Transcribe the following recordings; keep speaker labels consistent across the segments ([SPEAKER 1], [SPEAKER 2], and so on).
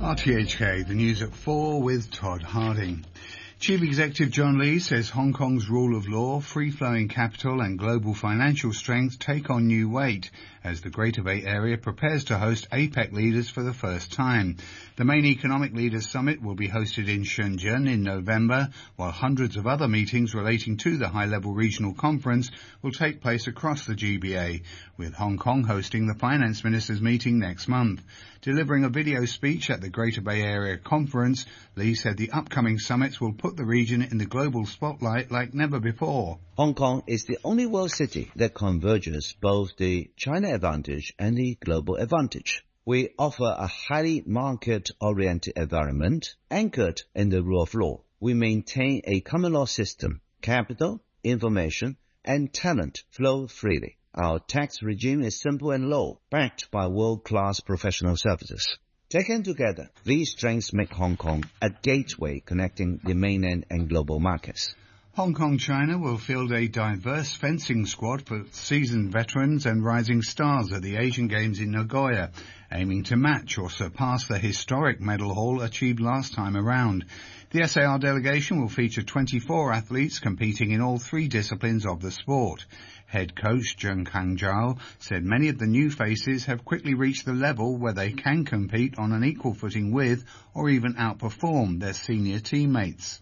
[SPEAKER 1] RTHK, the news at 4 with Todd Harding. Chief Executive John Lee says Hong Kong's rule of law, free-flowing capital and global financial strength take on new weight as the Greater Bay Area prepares to host APEC leaders for the first time. The main economic leaders summit will be hosted in Shenzhen in November, while hundreds of other meetings relating to the high-level regional conference will take place across the GBA, with Hong Kong hosting the finance ministers' meeting next month. Delivering a video speech at the Greater Bay Area conference, Lee said the upcoming summits will put the region in the global spotlight like never before.
[SPEAKER 2] Hong Kong is the only world city that converges both the China advantage and the global advantage. We offer a highly market-oriented environment anchored in the rule of law. We maintain a common law system. Capital, information, and talent flow freely. Our tax regime is simple and low, backed by world-class professional services. Taken together, these strengths make Hong Kong a gateway connecting the mainland and global markets.
[SPEAKER 1] Hong Kong China will field a diverse fencing squad for seasoned veterans and rising stars at the Asian Games in Nagoya, aiming to match or surpass the historic medal haul achieved last time around. The SAR delegation will feature 24 athletes competing in all three disciplines of the sport. Head coach Zheng Kangzhao said many of the new faces have quickly reached the level where they can compete on an equal footing with or even outperform their senior teammates.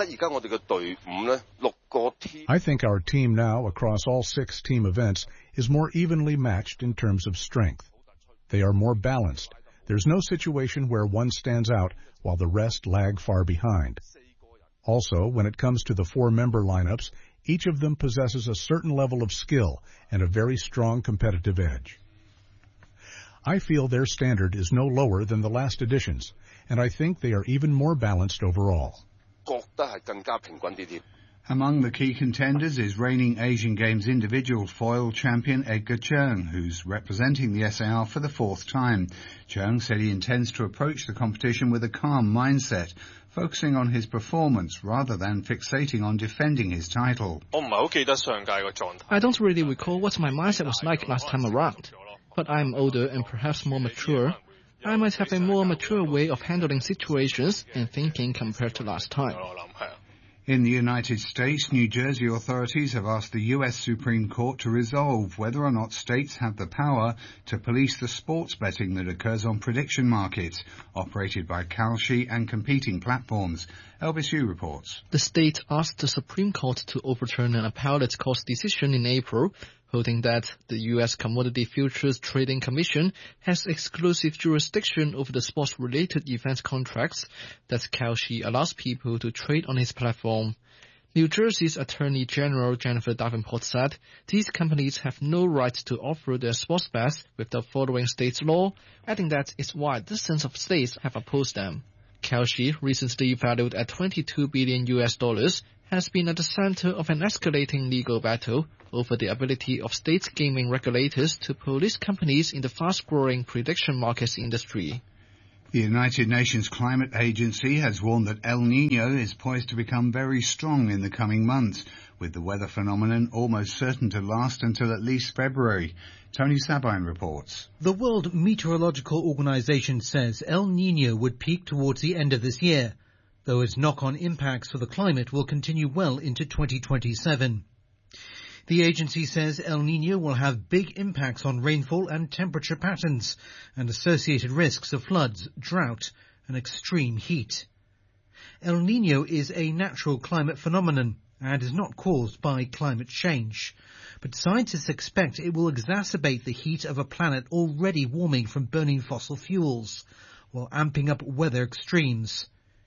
[SPEAKER 3] I think our team now across all 6 team events is more evenly matched in terms of strength. They are more balanced. There's no situation where one stands out while the rest lag far behind. Also, when it comes to the 4-member lineups, each of them possesses a certain level of skill and a very strong competitive edge. I feel their standard is no lower than the last editions, and I think they are even more balanced overall.
[SPEAKER 1] Among the key contenders is reigning Asian Games individual foil champion Edgar Cheung, who's representing the SAR for the 4th time. Cheung said he intends to approach the competition with a calm mindset, focusing on his performance rather than fixating on defending his title.
[SPEAKER 4] I don't really recall what my mindset was like last time around, but I'm older and perhaps more mature. I might have a more mature way of handling situations and thinking compared to last time.
[SPEAKER 1] In the United States, New Jersey authorities have asked the U.S. Supreme Court to resolve whether or not states have the power to police the sports betting that occurs on prediction markets operated by Kalshi and competing platforms. Elvis Yu reports.
[SPEAKER 4] The state asked the Supreme Court to overturn an appellate court's decision in April, holding that the U.S. Commodity Futures Trading Commission has exclusive jurisdiction over the sports-related event contracts that Kalshi allows people to trade on his platform. New Jersey's Attorney General Jennifer Davenport said these companies have no right to offer their sports bets without following state's law, adding that it's why dozens of states have opposed them. Kalshi, recently valued at $22 billion, has been at the center of an escalating legal battle over the ability of state gaming regulators to police companies in the fast-growing prediction markets industry.
[SPEAKER 1] The United Nations Climate Agency has warned that El Niño is poised to become very strong in the coming months, with the weather phenomenon almost certain to last until at least February. Tony Sabine reports.
[SPEAKER 5] The World Meteorological Organization says El Niño would peak towards the end of this year, though its knock-on impacts for the climate will continue well into 2027. The agency says El Niño will have big impacts on rainfall and temperature patterns and associated risks of floods, drought, and extreme heat. El Niño is a natural climate phenomenon and is not caused by climate change, but scientists expect it will exacerbate the heat of a planet already warming from burning fossil fuels, while amping up weather extremes.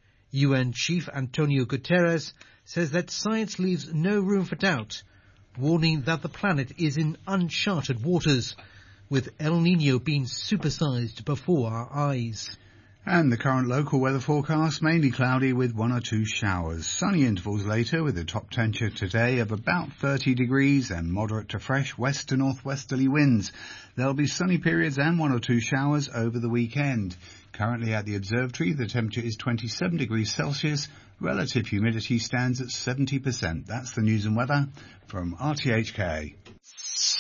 [SPEAKER 5] UN Chief Antonio Guterres says that science leaves no room for doubt, warning that the planet is in uncharted waters, with El Niño being supersized before our eyes.
[SPEAKER 1] And the current local weather forecast, mainly cloudy with 1 or 2 showers. Sunny intervals later with a top temperature today of about 30 degrees and moderate to fresh west to northwesterly winds. There'll be sunny periods and 1 or 2 showers over the weekend. Currently at the observatory, the temperature is 27 degrees Celsius. Relative humidity stands at 70%. That's the news and weather from RTHK.